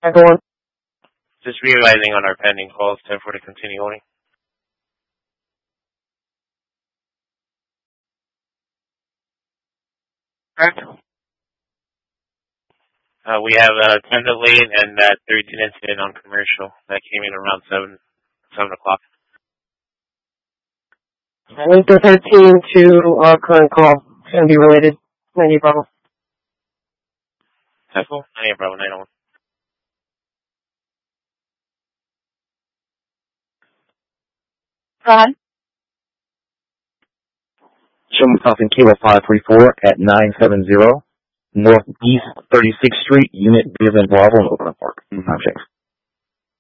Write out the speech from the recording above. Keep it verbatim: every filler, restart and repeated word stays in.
Everyone. Just realizing on our pending calls, ten four to continue holding. Correct. Uh, we have a ten delayed and that thirteen incident on commercial that came in around seven seven o'clock. I link the thirteen to our current call. It's going to be related. Any problem? That's cool. Any problem? I don't. Go ahead. Show me something Kilo five three four at nine seven zero Northeast thirty-sixth Street, Unit Given Bravo in Oakland Park. Mm-hmm.